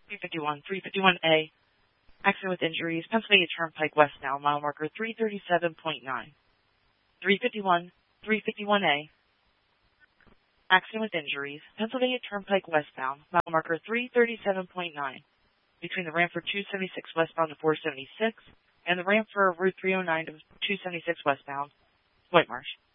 351, 351A. Accident with injuries, Pennsylvania Turnpike westbound, mile marker 337.9. 351, 351A. Accident with injuries, Pennsylvania Turnpike westbound, mile marker 337.9. Between the ramp for 276 westbound to 476 and the ramp for Route 309 to 276 westbound, White Marsh.